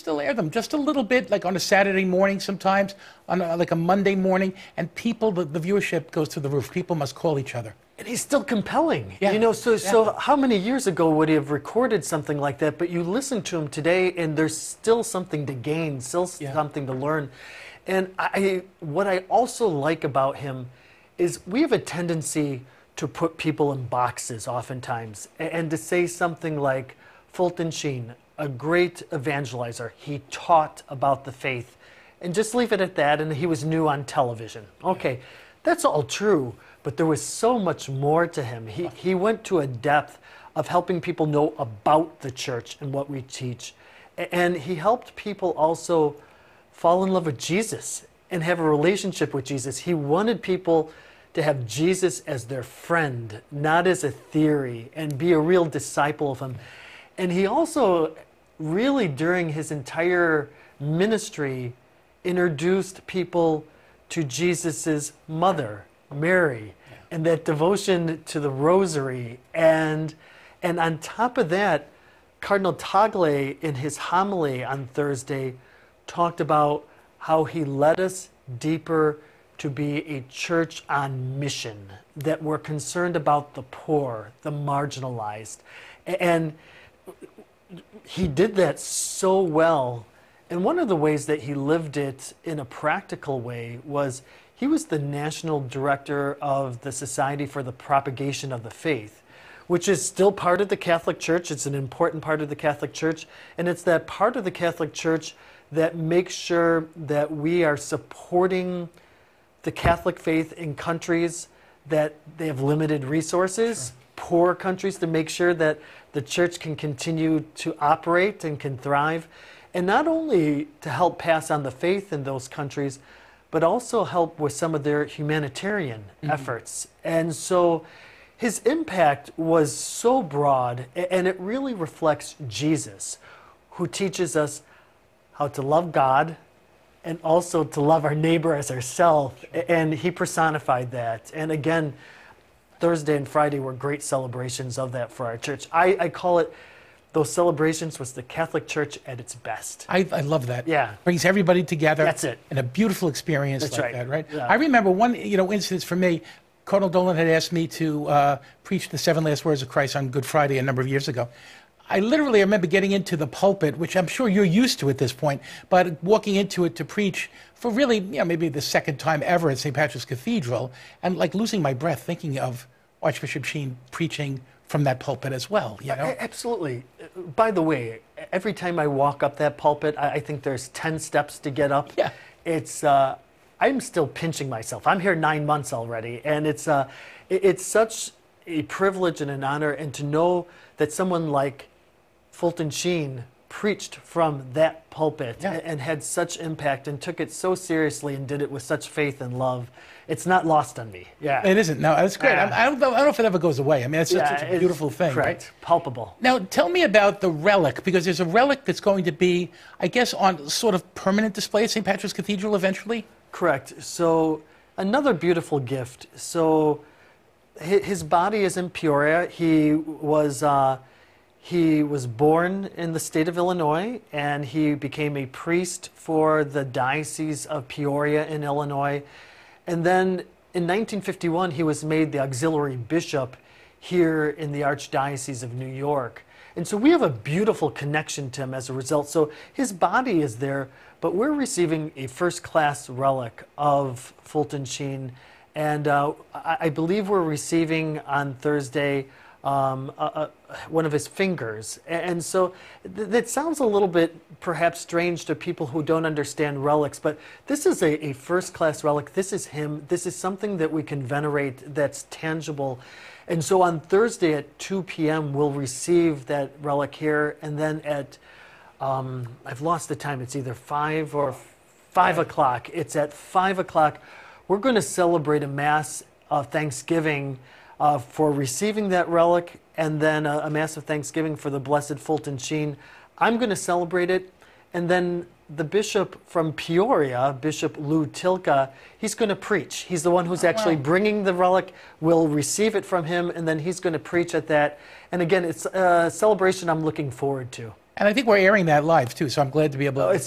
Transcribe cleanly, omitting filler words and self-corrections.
still air them just a little bit, like on a Saturday morning sometimes, on like a Monday morning, and people, the viewership goes through the roof. People must call each other. And he's still compelling. Yeah. You know, so how many years ago would he have recorded something like that? But you listen to him today, and there's still something to gain, still something to learn. And what I also like about him is we have a tendency to put people in boxes oftentimes, and to say something like Fulton Sheen, a great evangelizer, he taught about the faith, and just leave it at that, and he was new on television. Okay, that's all true, but there was so much more to him. He went to a depth of helping people know about the church and what we teach, and he helped people also fall in love with Jesus and have a relationship with Jesus. He wanted people to have Jesus as their friend, not as a theory, and be a real disciple of him. And he also really, during his entire ministry, introduced people to Jesus's mother, Mary, and that devotion to the rosary. And on top of that, Cardinal Tagle, in his homily on Thursday, talked about how he led us deeper to be a church on mission, that we're concerned about the poor, the marginalized. And he did that so well. And one of the ways that he lived it in a practical way was he was the national director of the Society for the Propagation of the Faith, which is still part of the Catholic Church. It's an important part of the Catholic Church. And it's that part of the Catholic Church that makes sure that we are supporting the Catholic faith in countries that they have limited resources, poor countries, to make sure that the church can continue to operate and can thrive. And not only to help pass on the faith in those countries, but also help with some of their humanitarian efforts. And so his impact was so broad, and it really reflects Jesus, who teaches us how to love God and also to love our neighbor as ourselves. And he personified that. And again, Thursday and Friday were great celebrations of that for our church. I call it, those celebrations was the Catholic Church at its best. I love that. Yeah. Brings everybody together. That's it. And a beautiful experience That's like right. that, right? Yeah. I remember one, instance for me. Cardinal Dolan had asked me to preach the 7 last words of Christ on Good Friday a number of years ago. I literally remember getting into the pulpit, which I'm sure you're used to at this point, but walking into it to preach for really, maybe the second time ever at St. Patrick's Cathedral, and like losing my breath thinking of Archbishop Sheen preaching from that pulpit as well, Absolutely. By the way, every time I walk up that pulpit, I think there's 10 steps to get up. Yeah. It's, I'm still pinching myself. I'm here 9 months already, and it's such a privilege and an honor, and to know that someone like Fulton Sheen preached from that pulpit and had such impact and took it so seriously and did it with such faith and love. It's not lost on me. Yeah, it isn't. No, that's great. I don't know if it ever goes away. I mean, it's such a beautiful thing. Correct. Palpable. Now, tell me about the relic, because there's a relic that's going to be, I guess, on sort of permanent display at St. Patrick's Cathedral eventually? Correct. So another beautiful gift. So his body is in Peoria. He was born in the state of Illinois, and he became a priest for the Diocese of Peoria in Illinois. And then in 1951, he was made the auxiliary bishop here in the Archdiocese of New York. And so we have a beautiful connection to him as a result. So his body is there, but we're receiving a first-class relic of Fulton Sheen. And I believe we're receiving on Thursday one of his fingers. And so that sounds a little bit perhaps strange to people who don't understand relics, but this is a first-class relic. This is him. This is something that we can venerate that's tangible. And so on Thursday at 2 p.m. we'll receive that relic here, and then at, I've lost the time, it's either 5 or 5 o'clock. It's at 5 o'clock. We're going to celebrate a Mass of Thanksgiving for receiving that relic, and then a Mass of Thanksgiving for the Blessed Fulton Sheen. I'm going to celebrate it, and then the bishop from Peoria, Bishop Lou Tilka, he's going to preach. He's the one who's actually bringing the relic. We'll receive it from him, and then he's going to preach at that. And again, it's a celebration I'm looking forward to. And I think we're airing that live too, so I'm glad to be able to.